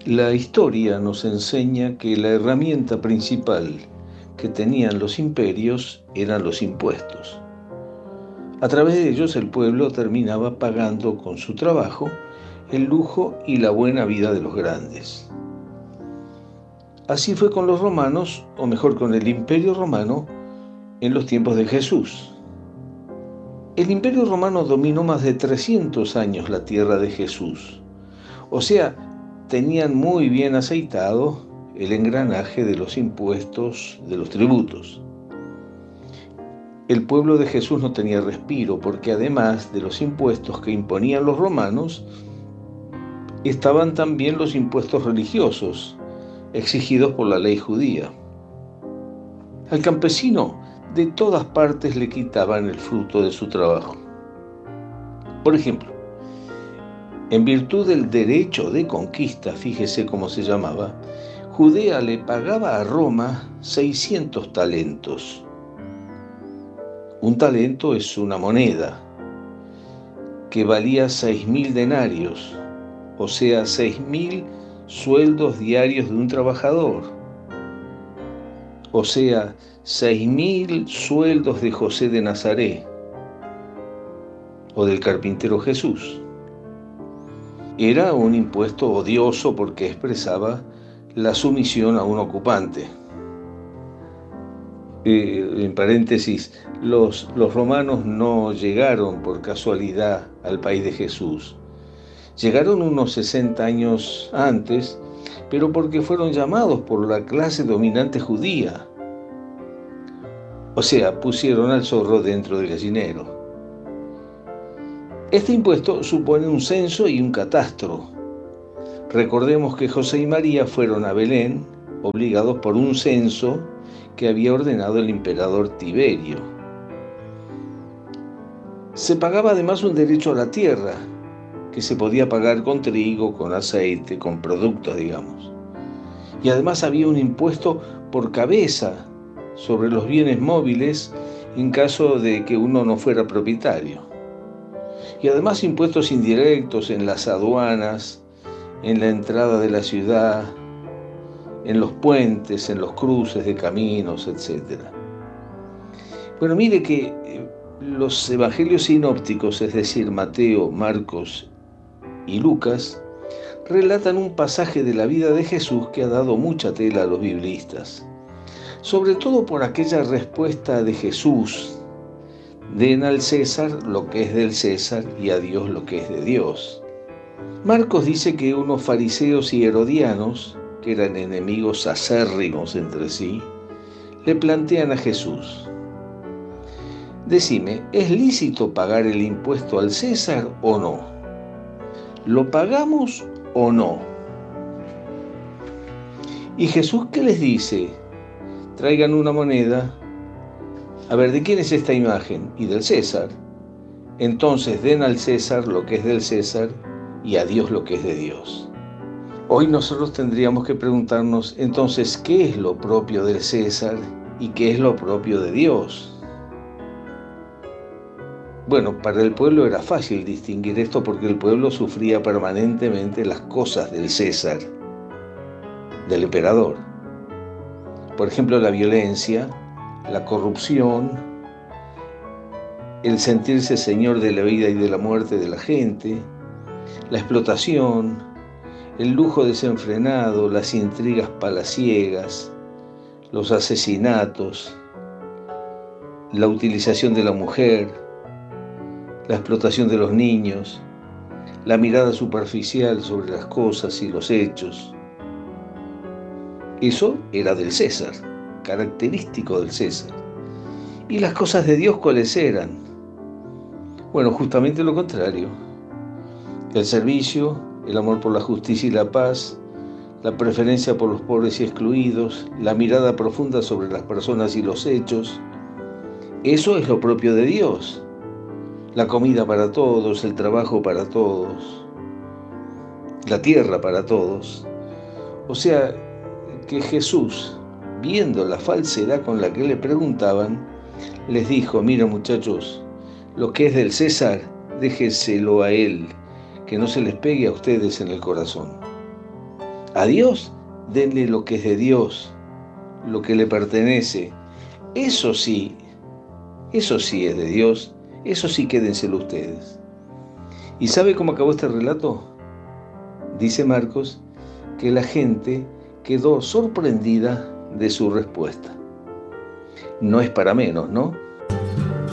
La historia nos enseña que la herramienta principal que tenían los imperios eran los impuestos. A través de ellos el pueblo terminaba pagando con su trabajo el lujo y la buena vida de los grandes. Así fue con los romanos, o mejor con el Imperio Romano, en los tiempos de Jesús. El Imperio Romano dominó más de 300 años la tierra de Jesús. O sea, tenían muy bien aceitado el engranaje de los impuestos, de los tributos. El pueblo de Jesús no tenía respiro porque además de los impuestos que imponían los romanos, estaban también los impuestos religiosos exigidos por la ley judía. Al campesino de todas partes le quitaban el fruto de su trabajo. Por ejemplo, en virtud del derecho de conquista, fíjese cómo se llamaba, Judea le pagaba a Roma 600 talentos. Un talento es una moneda que valía 6.000 denarios, o sea, 6.000 sueldos diarios de un trabajador, o sea, 6.000 sueldos de José de Nazaret o del carpintero Jesús. Era un impuesto odioso porque expresaba la sumisión a un ocupante. En paréntesis, los romanos no llegaron por casualidad al país de Jesús. Llegaron unos 60 años antes, pero porque fueron llamados por la clase dominante judía. O sea, pusieron al zorro dentro del gallinero. Este impuesto supone un censo y un catastro. Recordemos que José y María fueron a Belén, obligados por un censo que había ordenado el emperador Tiberio. Se pagaba además un derecho a la tierra, que se podía pagar con trigo, con aceite, con productos, digamos. Y además había un impuesto por cabeza sobre los bienes móviles en caso de que uno no fuera propietario. Y además impuestos indirectos en las aduanas, en la entrada de la ciudad, en los puentes, en los cruces de caminos, etc. Bueno, mire que los evangelios sinópticos, es decir, Mateo, Marcos y Lucas, relatan un pasaje de la vida de Jesús que ha dado mucha tela a los biblistas, sobre todo por aquella respuesta de Jesús: den al César lo que es del César y a Dios lo que es de Dios. Marcos dice que unos fariseos y herodianos, que eran enemigos acérrimos entre sí, le plantean a Jesús: decime, ¿es lícito pagar el impuesto al César o no? ¿Lo pagamos o no? ¿Y Jesús qué les dice? Traigan una moneda. A ver, ¿de quién es esta imagen? Y del César. Entonces den al César lo que es del César y a Dios lo que es de Dios. Hoy nosotros tendríamos que preguntarnos, entonces, ¿qué es lo propio del César y qué es lo propio de Dios? Bueno, para el pueblo era fácil distinguir esto porque el pueblo sufría permanentemente las cosas del César, del emperador. Por ejemplo, la violencia, la corrupción, el sentirse señor de la vida y de la muerte de la gente, la explotación, el lujo desenfrenado, las intrigas palaciegas, los asesinatos, la utilización de la mujer, la explotación de los niños, la mirada superficial sobre las cosas y los hechos. Eso era del César, característico del César. ¿Y las cosas de Dios cuáles eran? Bueno, justamente lo contrario. El servicio, el amor por la justicia y la paz, la preferencia por los pobres y excluidos, la mirada profunda sobre las personas y los hechos. Eso es lo propio de Dios. La comida para todos, el trabajo para todos, la tierra para todos. O sea, que Jesús, viendo la falsedad con la que le preguntaban, les dijo: mira muchachos, lo que es del César, déjeselo a él, que no se les pegue a ustedes en el corazón. A Dios, denle lo que es de Dios, lo que le pertenece. Eso sí es de Dios, eso sí quédenselo ustedes. ¿Y sabe cómo acabó este relato? Dice Marcos que la gente quedó sorprendida de su respuesta. No es para menos, ¿no?